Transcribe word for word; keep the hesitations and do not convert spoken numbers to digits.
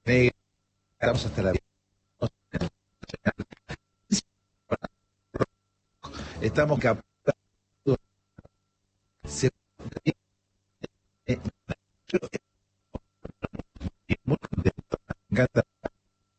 Estamos hasta la... Estamos captando... Se... Muy contento, me encanta